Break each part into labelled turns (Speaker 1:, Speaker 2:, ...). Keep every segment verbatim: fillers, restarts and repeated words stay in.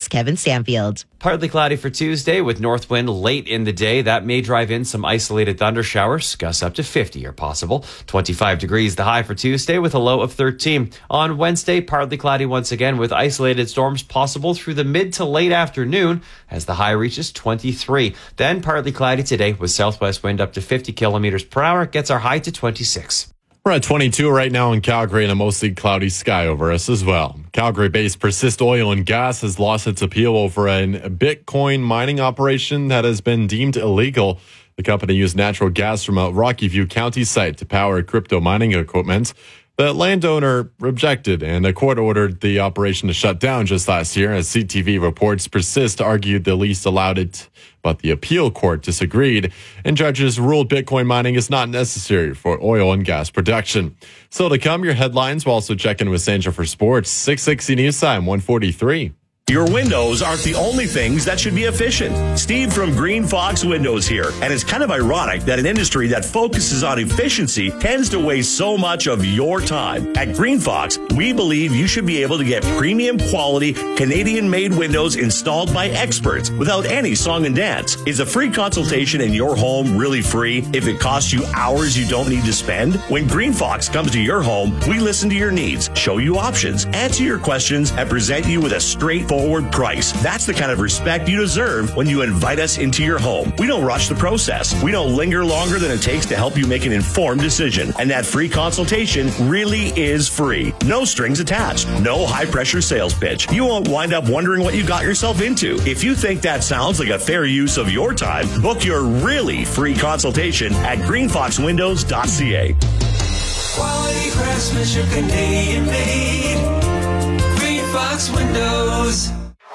Speaker 1: Kevin Stanfield.
Speaker 2: Partly cloudy for Tuesday with north wind late in the day. That may drive in some isolated thunder showers. Gusts up to fifty are possible. twenty-five degrees the high for Tuesday with a low of thirteen. On Wednesday, partly cloudy once again with isolated storms possible through the mid to late afternoon as the high reaches twenty-three. Then partly cloudy today with southwest wind up to fifty kilometers per hour. Gets our high to twenty-six.
Speaker 3: We're at twenty-two right now in Calgary and a mostly cloudy sky over us as well. Calgary-based Persist Oil and Gas has lost its appeal over a Bitcoin mining operation that has been deemed illegal. The company used natural gas from a Rocky View County site to power crypto mining equipment. The landowner objected, and a court ordered the operation to shut down just last year. As C T V reports, Persist argued the lease allowed it, but the appeal court disagreed, and judges ruled Bitcoin mining is not necessary for oil and gas production. So to come, your headlines. We'll also check in with Sandra for sports. six sixty News Time, one forty-three.
Speaker 4: Your windows aren't the only things that should be efficient. Steve from Green Fox Windows here. And it's kind of ironic that an industry that focuses on efficiency tends to waste so much of your time. At Green Fox, we believe you should be able to get premium quality Canadian-made windows installed by experts without any song and dance. Is a free consultation in your home really free if it costs you hours you don't need to spend? When Green Fox comes to your home, we listen to your needs, show you options, answer your questions, and present you with a straightforward Forward price. That's the kind of respect you deserve when you invite us into your home. We don't rush the process. We don't linger longer than it takes to help you make an informed decision. And that free consultation really is free. No strings attached. No high-pressure sales pitch. You won't wind up wondering what you got yourself into. If you think that sounds like a fair use of your time, book your really free consultation at green fox windows dot c a.
Speaker 5: Quality craftsmanship, Canadian made. Fox Windows.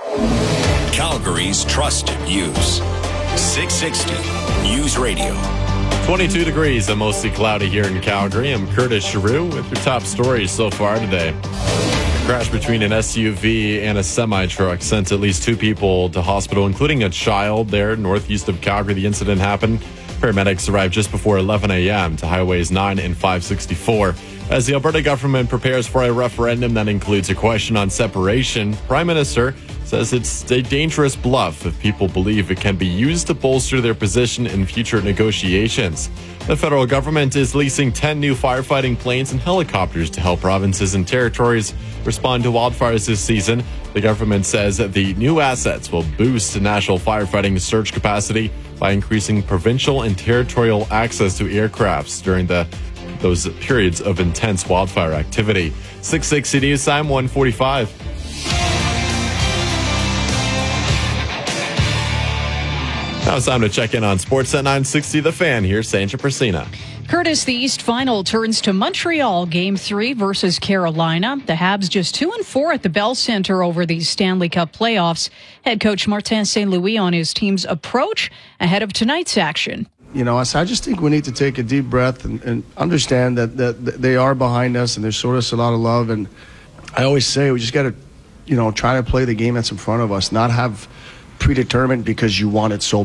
Speaker 6: Calgary's trusted news. six sixty News Radio.
Speaker 3: twenty-two degrees and mostly cloudy here in Calgary. I'm Curtis Giroux with your top stories so far today. A crash between an S U V and a semi-truck sent at least two people to hospital, including a child there northeast of Calgary. The incident happened. Paramedics arrived just before eleven a.m. to highways nine and five sixty-four. As the Alberta government prepares for a referendum that includes a question on separation, Prime Minister says it's a dangerous bluff if people believe it can be used to bolster their position in future negotiations. The federal government is leasing ten new firefighting planes and helicopters to help provinces and territories respond to wildfires this season. The government says that the new assets will boost national firefighting surge capacity by increasing provincial and territorial access to aircrafts during the those periods of intense wildfire activity. six sixty News Time, one forty-five. Now it's time to check in on Sports at nine sixty The Fan. Here's Sandra Persina.
Speaker 7: Curtis, the East Final turns to Montreal, Game three versus Carolina. The Habs just two and four at the Bell Center over these Stanley Cup playoffs. Head coach Martin Saint Louis on his team's approach ahead of tonight's action.
Speaker 8: You know, I just think we need to take a deep breath and, and understand that, that, that they are behind us and they showed us a lot of love. And I always say we just got to, you know, try to play the game that's in front of us, not have predetermined because you want it so